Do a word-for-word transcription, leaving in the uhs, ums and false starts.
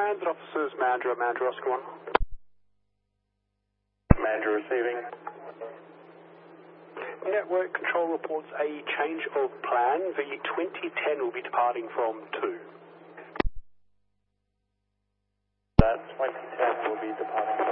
Transit officers, Mandra, Mandra, Oscar one. Mandra receiving. Network control reports a change of plan. The twenty ten will be departing from two. That twenty ten will be departing